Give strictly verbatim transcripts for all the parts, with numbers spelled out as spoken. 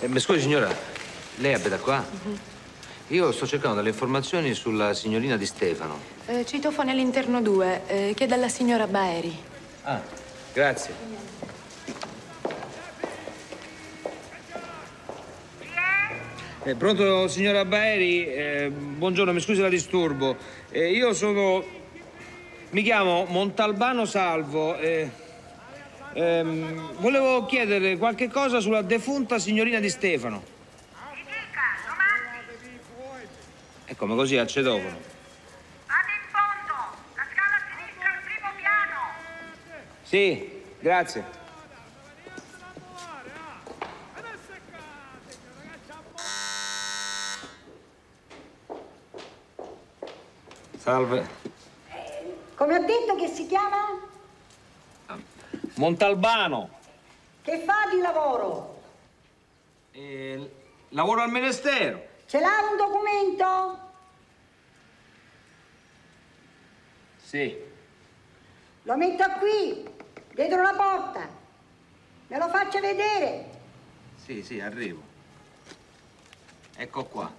Eh, mi scusi, signora, lei abita qua? Uh-huh. Io sto cercando delle informazioni sulla signorina Di Stefano. Eh, citofono all'interno due, eh, chiede alla signora Baeri. Ah, grazie. Eh, pronto, signora Baeri? Eh, buongiorno, mi scusi la disturbo. Eh, io sono... mi chiamo Montalbano Salvo. Eh, ehm, volevo chiedere qualche cosa sulla defunta signorina Di Stefano. Mi dica, domani? E come così, al citofono? Vado in fondo, la scala a sinistra al primo piano. Sì, grazie. Salve. Come ho detto che si chiama? Montalbano. Che fa di lavoro? Eh, lavoro al Ministero. Ce l'ha un documento? Sì. Lo metto qui, dietro la porta. Me lo faccia vedere. Sì, sì, arrivo. Ecco qua.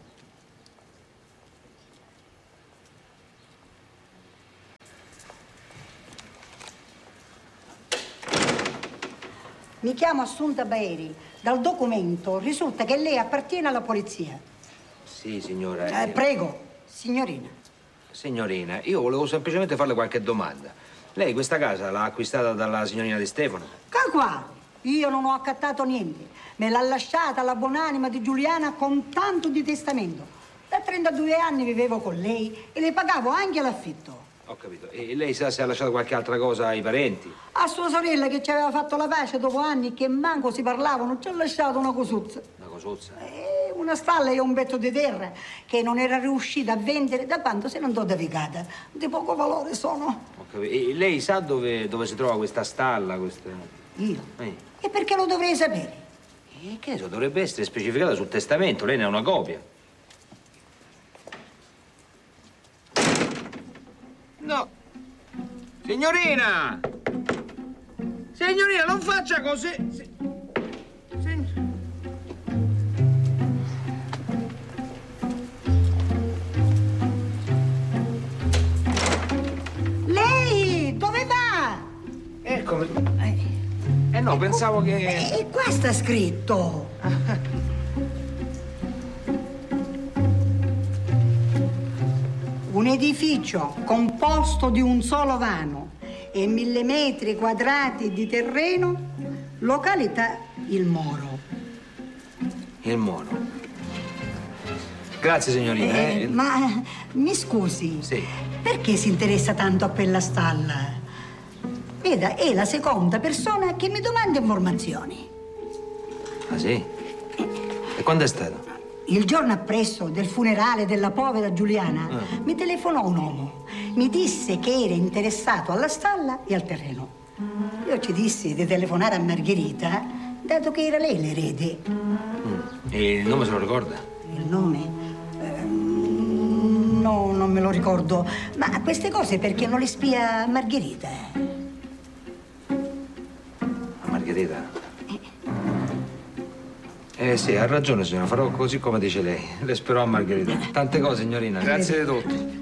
Mi chiamo Assunta Baeri. Dal documento risulta che lei appartiene alla polizia. Sì, signora. Eh, prego, signorina. Signorina, io volevo semplicemente farle qualche domanda. Lei questa casa l'ha acquistata dalla signorina Di Stefano? Che qua? Io non ho accattato niente. Me l'ha lasciata la buonanima di Giuliana con tanto di testamento. Da trentadue anni vivevo con lei e le pagavo anche l'affitto. Ho capito. E lei sa se ha lasciato qualche altra cosa ai parenti? A sua sorella che ci aveva fatto la pace dopo anni che manco si parlavano, ci ha lasciato una cosuzza. Una cosuzza? Eh, una stalla e un pezzo di terra che non era riuscita a vendere da quando se ne andò da Vicata. Di poco valore sono. Ho capito. E lei sa dove, dove si trova questa stalla? Questa... Io? Eh. E perché lo dovrei sapere? E che so, dovrebbe essere specificata sul testamento. Lei ne ha una copia. No. Signorina! Signorina, non faccia così! Si... Sign... Lei, dove va? Eh, come... Eh, Eh no, pensavo che... eh, e qua sta scritto. Un edificio composto di un solo vano e mille metri quadrati di terreno, località Il Moro. Il Moro. Grazie, signorina. Eh, Eh, ma mi scusi, Sì. perché si interessa tanto a quella stalla? Veda, è la seconda persona che mi domanda informazioni. Ah, sì? E quando è stato? Il giorno appresso del funerale della povera Giuliana Ah. mi telefonò un uomo. Mi disse che era interessato alla stalla e al terreno. Io ci dissi di telefonare a Margherita, dato che era lei l'erede. Mm. E il nome se lo ricorda? Il nome? Ehm, no, non me lo ricordo. Ma queste cose perché non le spia Margherita? Margherita? Eh sì, ha ragione, signora. Farò così come dice lei. Le spero a Margherita. Tante cose, signorina. Grazie di tutto.